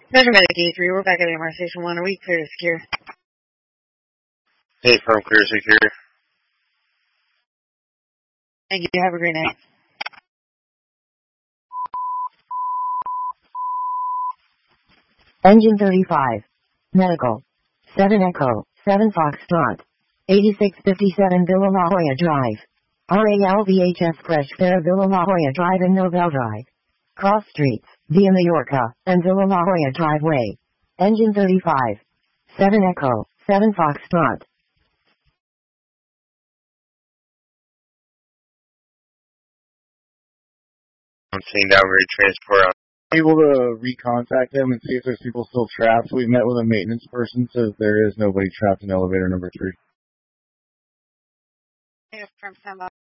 Measurement at D3, we're back at AMR Station 1. Are we clear to secure? Hey, firm clear to secure. Thank you. Have a great night. Engine 35. Medical. 7 Echo, 7 Foxtrot. 8657 Villa La Jolla Drive. RALVHS Fresh Fair Villa La Jolla Drive and Novell Drive. Cross streets, via Mallorca, and Villa La Jolla Driveway. Engine 35. 7 Echo, 7 Foxtrot. I'm seeing downgrade transport. Able to recontact them and see if there's people still trapped. We met with a maintenance person, says there is nobody trapped in elevator number 3. From